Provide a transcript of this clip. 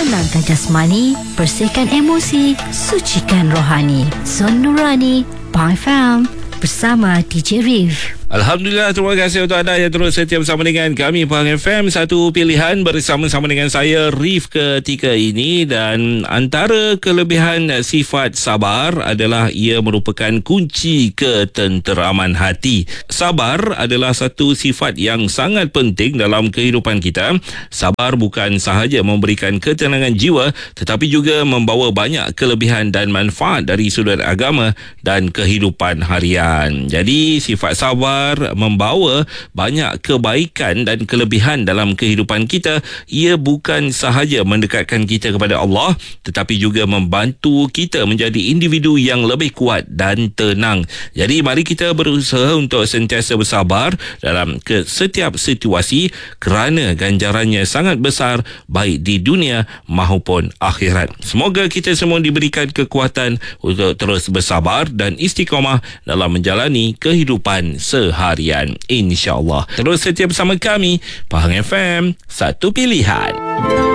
tenangkan jasmani, bersihkan emosi, sucikan rohani. Zon Nurani, Pang FM, bersama DJ Rif. Alhamdulillah, terima kasih untuk anda yang terus setia bersama dengan kami Pahang FM, satu pilihan bersama-sama dengan saya Rif ketika ini. Dan antara kelebihan sifat sabar adalah ia merupakan kunci ketenteraman hati. Sabar adalah satu sifat yang sangat penting dalam kehidupan kita. Sabar bukan sahaja memberikan ketenangan jiwa, tetapi juga membawa banyak kelebihan dan manfaat dari sudut agama dan kehidupan harian. Jadi sifat sabar membawa banyak kebaikan dan kelebihan dalam kehidupan kita. Ia bukan sahaja mendekatkan kita kepada Allah, tetapi juga membantu kita menjadi individu yang lebih kuat dan tenang. Jadi mari kita berusaha untuk sentiasa bersabar dalam setiap situasi, kerana ganjarannya sangat besar baik di dunia maupun akhirat. Semoga kita semua diberikan kekuatan untuk terus bersabar dan istiqamah dalam menjalani kehidupan seharian, insya-Allah. Terus setia bersama kami Pahang FM, satu pilihan.